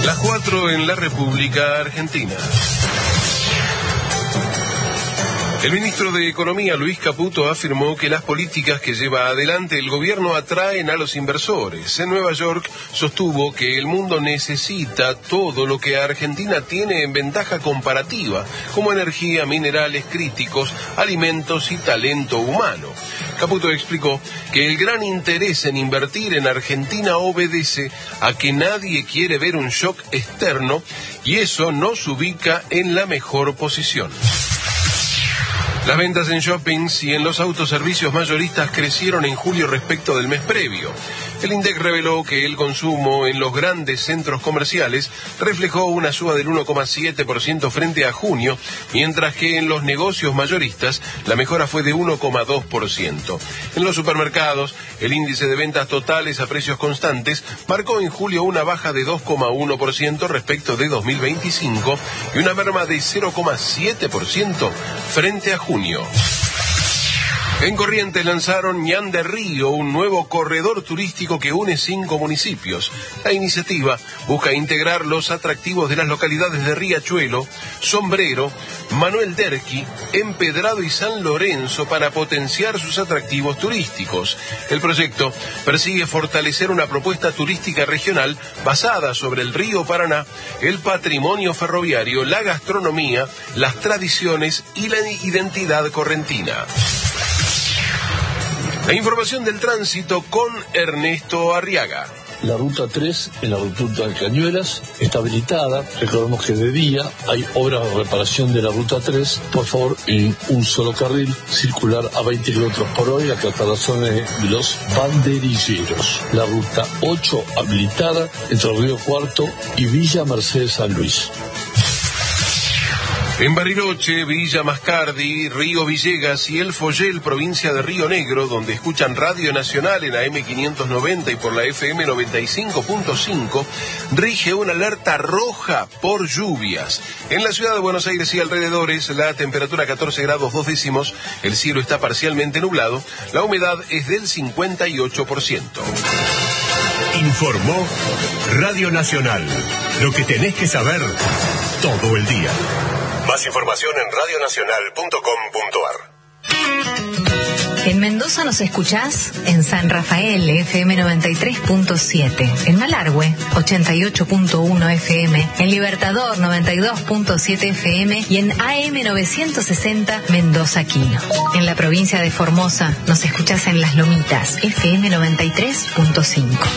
Las 4 en la República Argentina. El ministro de Economía, Luis Caputo, afirmó que las políticas que lleva adelante el gobierno atraen a los inversores. En Nueva York sostuvo que el mundo necesita todo lo que Argentina tiene en ventaja comparativa, como energía, minerales críticos, alimentos y talento humano. Caputo explicó que el gran interés en invertir en Argentina obedece a que nadie quiere ver un shock externo y eso nos ubica en la mejor posición. Las ventas en shoppings y en los autoservicios mayoristas crecieron en julio respecto del mes previo. El INDEC reveló que el consumo en los grandes centros comerciales reflejó una suba del 1,7% frente a junio, mientras que en los negocios mayoristas la mejora fue de 1,2%. En los supermercados, el índice de ventas totales a precios constantes marcó en julio una baja de 2,1% respecto de 2025 y una merma de 0,7% frente a junio. En Corrientes lanzaron Ñan de Río, un nuevo corredor turístico que une 5 municipios. La iniciativa busca integrar los atractivos de las localidades de Riachuelo, Sombrero, Manuel Derqui, Empedrado y San Lorenzo para potenciar sus atractivos turísticos. El proyecto persigue fortalecer una propuesta turística regional basada sobre el río Paraná, el patrimonio ferroviario, la gastronomía, las tradiciones y la identidad correntina. La información del tránsito con Ernesto Arriaga. La ruta 3 en la ruta de Cañuelas está habilitada. Recordemos que de día hay obras de reparación de la ruta 3. Por favor, en un solo carril, circular a 20 km por hora y aclarar la zona de los banderilleros. La ruta 8 habilitada entre el Río Cuarto y Villa Mercedes San Luis. En Bariloche, Villa Mascardi, Río Villegas y El Follel, provincia de Río Negro, donde escuchan Radio Nacional en AM 590 y por la FM 95.5, rige una alerta roja por lluvias. En la ciudad de Buenos Aires y alrededores, la temperatura 14 grados 2 décimos, el cielo está parcialmente nublado, la humedad es del 58%. Informó Radio Nacional, lo que tenés que saber todo el día. Más información en radionacional.com.ar. En Mendoza nos escuchás en San Rafael, FM 93.7, en Malargüe, 88.1 FM, en Libertador, 92.7 FM y en AM 960 Mendoza Quino. En la provincia de Formosa nos escuchás en Las Lomitas, FM 93.5.